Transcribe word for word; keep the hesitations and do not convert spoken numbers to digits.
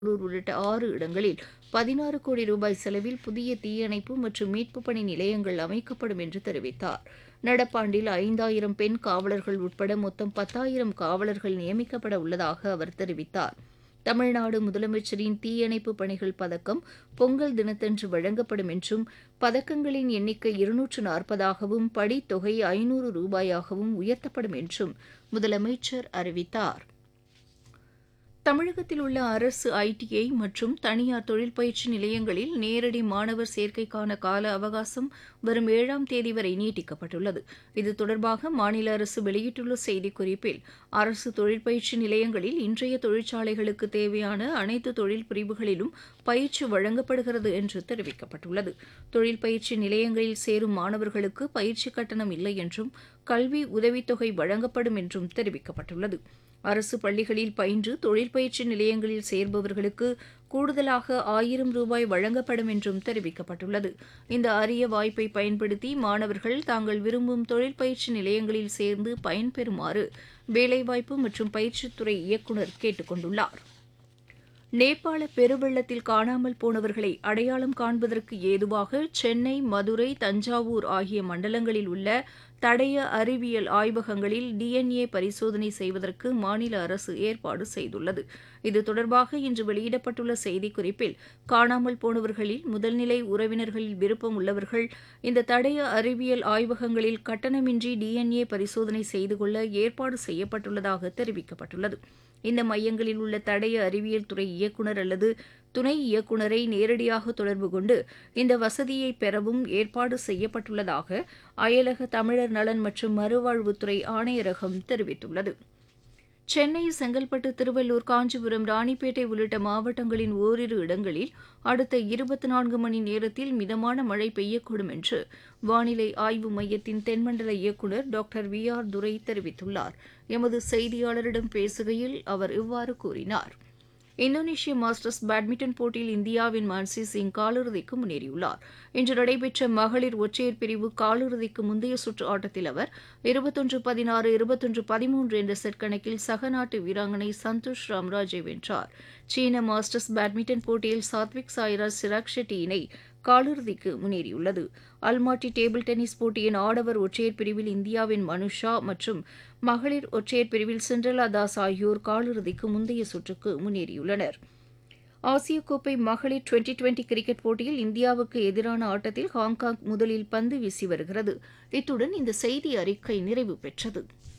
பெங்களூர் உள்ளிட்ட ஆறு இடங்களில் பதினாறு கோடி ரூபாய் செலவில் புதிய தீயணைப்பு மற்றும் மீட்புப் பணி நிலையங்கள் அமைக்கப்படும் என்று தெரிவித்தார். நடப்பாண்டில் ஐந்தாயிரம் பெண் காவலர்கள் உட்பட மொத்தம் பத்தாயிரம் காவலர்கள் நியமிக்கப்பட உள்ளதாக அவர் தெரிவித்தார். தமிழ்நாடு முதலமைச்சரின் தீயணைப்பு பணிகள் பதக்கம் பொங்கல் தினத்தன்று வழங்கப்படும் என்றும் பதக்கங்களின் எண்ணிக்கை இருநூற்று நாற்பதாகவும் படித்தொகை ஐநூறு ரூபாயாகவும் உயர்த்தப்படும் என்றும் முதலமைச்சர் அறிவித்தார். தமிழகத்தில் உள்ள அரசு ஐடிஐ மற்றும் தனியார் தொழில் பயிற்சி நிலையங்களில் நேரடி மாணவர் சேர்க்கைக்கான கால அவகாசம் வரும் ஏழாம் தேதி வரை நீட்டிக்கப்பட்டுள்ளது. இது தொடர்பாக மாநில அரசு வெளியிட்டுள்ள செய்திக்குறிப்பில், அரசு தொழிற்பயிற்சி நிலையங்களில் இன்றைய தொழிற்சாலைகளுக்கு தேவையான அனைத்து தொழில் பிரிவுகளிலும் பயிற்சி வழங்கப்படுகிறது என்று தெரிவிக்கப்பட்டுள்ளது. தொழில் பயிற்சி நிலையங்களில் சேரும் மாணவர்களுக்கு பயிற்சி கட்டணம் இல்லை என்றும் கல்வி உதவித்தொகை வழங்கப்படும் என்றும் தெரிவிக்கப்பட்டுள்ளது. அரசு பள்ளிகளில் பயின்று தொழில் பயிற்சி நிலையங்களில் சேர்பவர்களுக்கு கூடுதலாக ஆயிரம் ரூபாய் வழங்கப்படும் என்றும் தெரிவிக்கப்பட்டுள்ளது. இந்த அரிய வாய்ப்பை பயன்படுத்தி மாணவர்கள் தாங்கள் விரும்பும் தொழில் பயிற்சி நிலையங்களில் சேர்ந்து பயன்பெறுமாறு வேலைவாய்ப்பு மற்றும் பயிற்சித்துறை இயக்குநர் கேட்டுக் கொண்டுள்ளார். நேபாள பெருவெள்ளத்தில் காணாமல் போனவர்களை அடையாளம் காண்பதற்கு ஏதுவாக சென்னை, மதுரை, தஞ்சாவூர் ஆகிய மண்டலங்களில் உள்ள தடய அறிவியல் ஆய்வகங்களில் டிஎன்ஏ பரிசோதனை செய்வதற்கு மாநில அரசு ஏற்பாடு செய்துள்ளது. இது தொடர்பாக இன்று வெளியிடப்பட்டுள்ள செய்திக்குறிப்பில், காணாமல் போனவர்களில் முதல்நிலை உறவினர்களில் விருப்பம் உள்ளவர்கள் இந்த தடய அறிவியல் ஆய்வகங்களில் கட்டணமின்றி டிஎன்ஏ பரிசோதனை செய்து கொள்ள ஏற்பாடு செய்யப்பட்டுள்ளதாக தெரிவிக்கப்பட்டுள்ளது. இந்த மையங்களில் உள்ள தடய அறிவியல் துறை இயக்குநர் அல்லது துணை இயக்குநரை நேரடியாக தொடர்பு கொண்டு இந்த வசதியை பெறவும் ஏற்பாடு செய்யப்பட்டுள்ளதாக அயலக தமிழர் நலன் மற்றும் மறுவாழ்வுத்துறை ஆணையரகம் தெரிவித்துள்ளது. சென்னை, செங்கல்பட்டு, திருவள்ளூர், காஞ்சிபுரம், ராணிப்பேட்டை உள்ளிட்ட மாவட்டங்களின் ஓரிரு இடங்களில் அடுத்த இருபத்தி நான்கு மணி நேரத்தில் மிதமான மழை பெய்யக்கூடும் என்று வானிலை ஆய்வு மையத்தின் தென்மண்டல இயக்குநர் டாக்டர் வி ஆர் துரை தெரிவித்துள்ளார். எமது செய்தியாளரிடம் பேசுகையில் அவர் இவ்வாறு கூறினார். இந்தோனேஷிய மாஸ்டர்ஸ் பேட்மிண்டன் போட்டியில் இந்தியாவின் மான்சி சிங் காலிறுதிக்கு முன்னேறியுள்ளார். இன்று நடைபெற்ற மகளிர் ஒற்றையர் பிரிவு காலிறுதிக்கு முந்தைய சுற்று ஆட்டத்தில் அவர் இருபத்தொன்று பதினாறு இருபத்தொன்று பதிமூன்று என்ற செட் கணக்கில் சக நாட்டு வீராங்கனை சந்தோஷ் ராம்ராஜை வென்றார். சீன மாஸ்டர்ஸ் பேட்மிண்டன் போட்டியில் சாத்விக் சாய்ராஜ் சிராக் ஷெட்டி இணை காலிறுதிக்கு முன்னேறியுள்ளது. அல்மாட்டி டேபிள் டென்னிஸ் போட்டியின் ஆடவர் ஒற்றையர் பிரிவில் இந்தியாவின் மனுஷா மற்றும் மகளிர் ஒற்றையர் பிரிவில் சிண்ட்ரெலா தாஸ் ஆகியோர் காலிறுதிக்கு முந்தைய சுற்றுக்கு முன்னேறியுள்ளனர். ஆசிய கோப்பை மகளிர் டுவெண்டி டுவெண்டி கிரிக்கெட் போட்டியில் இந்தியாவுக்கு எதிரான ஆட்டத்தில் ஹாங்காங் முதலில் பந்து வீசி வருகிறது. இத்துடன் இந்த செய்தி அறிக்கை நிறைவு பெற்றது.